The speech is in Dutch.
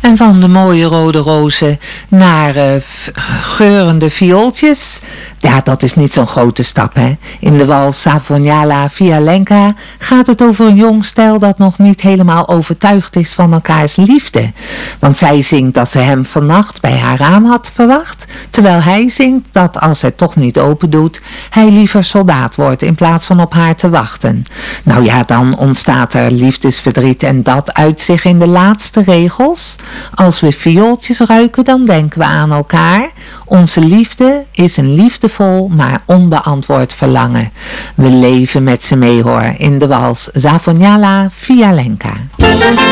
En van de mooie rode rozen naar geurende viooltjes. Ja, dat is niet zo'n grote stap, hè. In de wals Savonjala Vialenka gaat het over een jong stel dat nog niet helemaal overtuigd is van elkaars liefde. Want zij zingt dat ze hem vannacht bij haar raam had verwacht, terwijl hij zingt dat als hij toch niet open doet, hij liever soldaat wordt in plaats van op haar te wachten. Nou ja, dan ontstaat er liefdesverdriet en dat uit zich in de laatste regels. Als we viooltjes ruiken, dan denken we aan elkaar. Onze liefde is een liefdevol, maar onbeantwoord verlangen. We leven met ze mee, hoor, in de wals Savonjala Vialenka.